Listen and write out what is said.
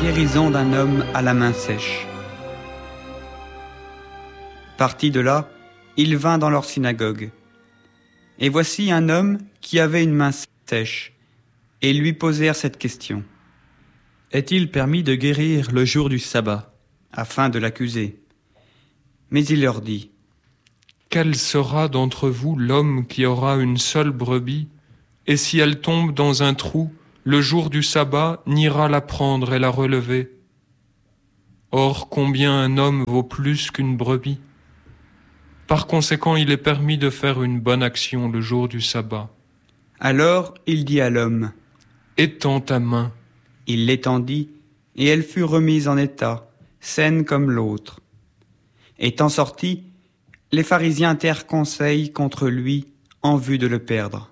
guérison d'un homme à la main sèche. Parti de là, il vint dans leur synagogue. Et voici un homme qui avait une main sèche, et lui posèrent cette question. Est-il permis de guérir le jour du sabbat ? Afin de l'accuser. Mais il leur dit, quel sera d'entre vous l'homme qui aura une seule brebis, et si elle tombe dans un trou, le jour du sabbat n'ira la prendre et la relever? Or, combien un homme vaut plus qu'une brebis? Par conséquent, il est permis de faire une bonne action le jour du sabbat. Alors il dit à l'homme, étends ta main. Il l'étendit, et elle fut remise en état, saine comme l'autre. Étant sortis, les pharisiens tinrent conseil contre lui en vue de le perdre.